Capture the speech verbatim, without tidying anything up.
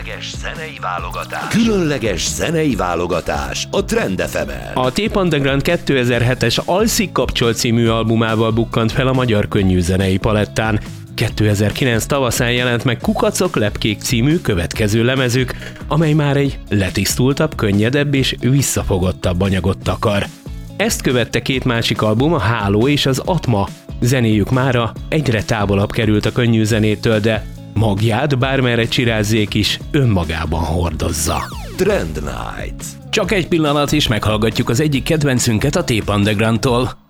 Különleges zenei válogatás. Különleges zenei válogatás a Trend ef emen. A Tape Underground kétezer-hetes Alszik kapcsol című albumával bukkant fel a magyar könnyűzenei palettán. kétezer-kilenc tavaszán jelent meg Kukacok, lepkék című következő lemezük, amely már egy letisztultabb, könnyedebb és visszafogottabb anyagot takar. Ezt követte két másik album, a Háló és az Atma. Zenéjük mára egyre távolabb került a könnyűzenétől, de magját bármerre csirázzék is önmagában hordozza. Trend Night. Csak egy pillanat is meghallgatjuk az egyik kedvencünket a Tape Undergroundtól.